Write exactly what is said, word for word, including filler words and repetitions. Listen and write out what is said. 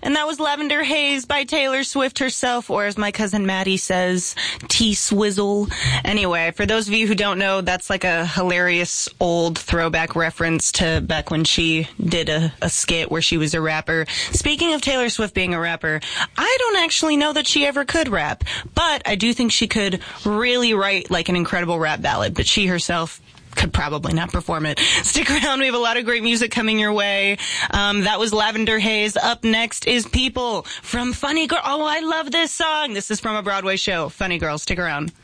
And that was Lavender Haze by Taylor Swift herself, or as my cousin Maddie says, T-Swizzle. Anyway, for those of you who don't know, that's like a hilarious old throwback reference to back when she did a, a skit where she was a rapper. Speaking of Taylor Swift being a rapper, I don't actually know that she ever could rap, but I do think she could really write like an incredible rap ballad, but she herself could probably not perform it. Stick around. We have a lot of great music coming your way. Um, that was Lavender Haze. Up next is People from Funny Girl. Oh, I love this song. This is from a Broadway show. Funny Girl. Stick around.